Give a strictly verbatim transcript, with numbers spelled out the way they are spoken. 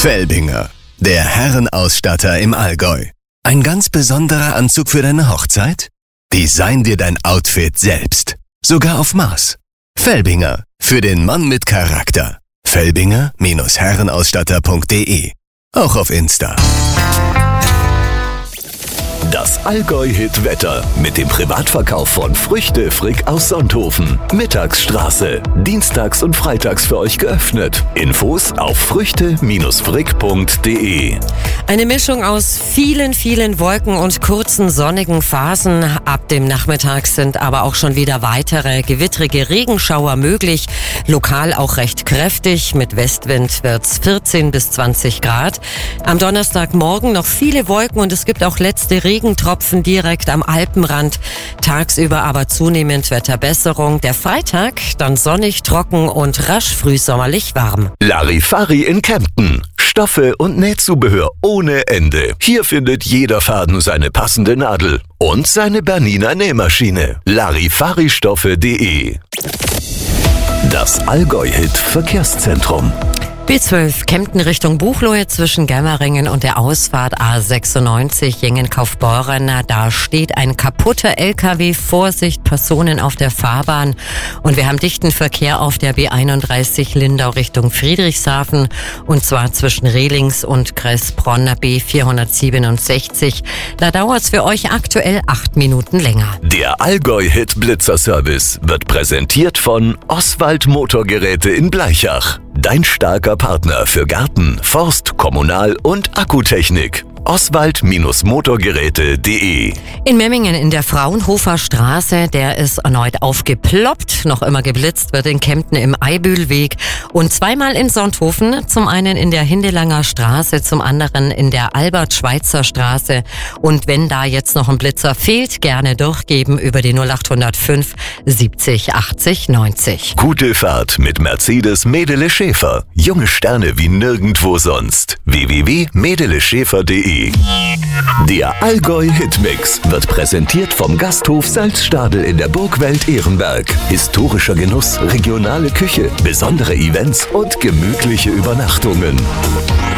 Felbinger, der Herrenausstatter im Allgäu. Ein ganz besonderer Anzug für deine Hochzeit? Design dir dein Outfit selbst. Sogar auf Maß. Felbinger, für den Mann mit Charakter. Felbinger Herrenausstatter punkt de. Auch auf Insta. Das Allgäu-Hit-Wetter mit dem Privatverkauf von Früchte Frick aus Sonthofen. Mittagsstraße. Dienstags und freitags für euch geöffnet. Infos auf früchte frick punkt de. Eine Mischung aus vielen, vielen Wolken und kurzen sonnigen Phasen. Ab dem Nachmittag sind aber auch schon wieder weitere gewittrige Regenschauer möglich. Lokal auch recht kräftig. Mit Westwind wird's vierzehn bis zwanzig Grad. Am Donnerstagmorgen noch viele Wolken und es gibt auch letzte Regentropfen direkt am Alpenrand. Tagsüber aber zunehmend Wetterbesserung. Der Freitag dann sonnig, trocken und rasch frühsommerlich warm. Larifari in Kempten. Stoffe und Nähzubehör ohne Ende. Hier findet jeder Faden seine passende Nadel und seine Bernina Nähmaschine. Larifaristoffe punkt de. Das Allgäu-Hit Verkehrszentrum. B zwölf Kempten Richtung Buchloe zwischen Germeringen und der Ausfahrt A sechsundneunzig Jengen-Kaufbeuren. Da steht ein kaputter L K W. Vorsicht, Personen auf der Fahrbahn. Und wir haben dichten Verkehr auf der B einunddreißig Lindau Richtung Friedrichshafen. Und zwar zwischen Rehlings und Kressbronn B vierhundertsiebenundsechzig. Da dauert es für euch aktuell acht Minuten länger. Der Allgäu-Hit Blitzer-Service wird präsentiert von Oswald Motorgeräte in Bleichach. Dein starker Partner für Garten, Forst, Kommunal- und Akkutechnik. Oswald Motorgeräte punkt de. In Memmingen in der Fraunhofer Straße, der ist erneut aufgeploppt. Noch immer geblitzt wird in Kempten im Eibühlweg und zweimal in Sonthofen. Zum einen in der Hindelanger Straße, zum anderen in der Albert-Schweitzer Straße. Und wenn da jetzt noch ein Blitzer fehlt, gerne durchgeben über die null acht null fünf siebzig achtzig neunzig. Gute Fahrt mit Mercedes Medele Schäfer. Junge Sterne wie nirgendwo sonst. w w w punkt medele schäfer punkt de. Der Allgäu-Hitmix wird präsentiert vom Gasthof Salzstadel in der Burgwelt Ehrenberg. Historischer Genuss, regionale Küche, besondere Events und gemütliche Übernachtungen.